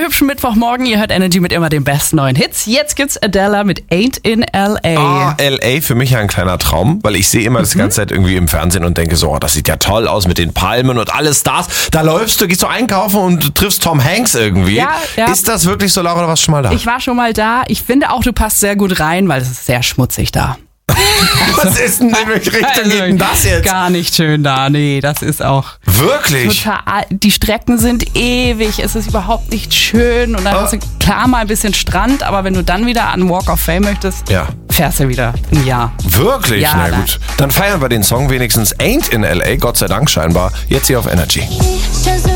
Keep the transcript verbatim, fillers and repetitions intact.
hübschen Mittwochmorgen. Ihr hört Energy mit immer den besten neuen Hits. Jetzt gibt's Adele mit Ain't in L A. Ah, L A für mich ein kleiner Traum, weil ich sehe immer mhm. das ganze Zeit irgendwie im Fernsehen und denke so, oh, das sieht ja toll aus mit den Palmen und alle Stars. Da läufst du, gehst du einkaufen und triffst Tom Hanks irgendwie. Ja, ja. Ist das wirklich so, Laura, oder warst du schon mal da? Ich war schon mal da. Ich finde auch, du passt sehr gut rein, weil es ist sehr schmutzig da. Was ist denn, in welche Richtung also, geht denn das jetzt? Gar nicht schön da, nee, das ist auch... Wirklich? Total, die Strecken sind ewig, es ist überhaupt nicht schön und dann oh. hast du klar mal ein bisschen Strand, aber wenn du dann wieder an Walk of Fame möchtest, ja. fährst du wieder ein Jahr. Wirklich? Ja, na gut. Dann feiern wir den Song wenigstens Ain't in L A, Gott sei Dank scheinbar, jetzt hier auf Energy.